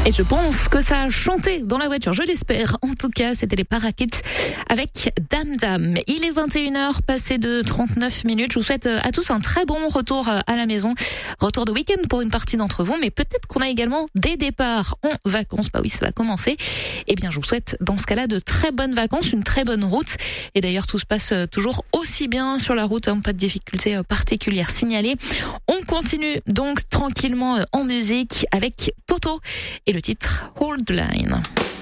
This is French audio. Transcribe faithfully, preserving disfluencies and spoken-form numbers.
Et je pense que ça a chanté dans la voiture, je l'espère. En tout cas, c'était les Parakeets avec Dam Dam. Il est vingt et une heures, passé de trente-neuf minutes. Je vous souhaite à tous un très bon retour à la maison. Retour de week-end pour une partie d'entre vous, mais peut-être qu'on a également des départs en vacances. Bah oui, ça va commencer. Eh bien, je vous souhaite dans ce cas-là de très bonnes vacances, une très bonne route. Et d'ailleurs, tout se passe toujours aussi bien sur la route, hein, pas de difficultés particulières signalées. On continue donc tranquillement en musique avec Toto et le titre Hold the Line.